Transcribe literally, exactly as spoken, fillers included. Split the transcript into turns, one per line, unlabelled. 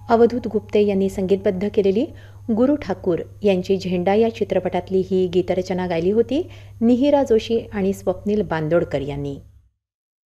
अवधूत गुप्ते यांनी संगीतबद्ध केलेली गुरु ठाकूर यांची झेंडा या चित्रपटातली ही गीतरचना गायली होती निहिरा जोशी आणि स्वप्नील बांदोडकर यांनी.